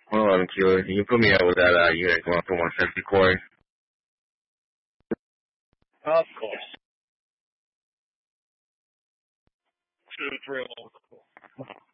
Hold on, Q. Can you put me up with that unit going for 170 Corey? Of course. 2 3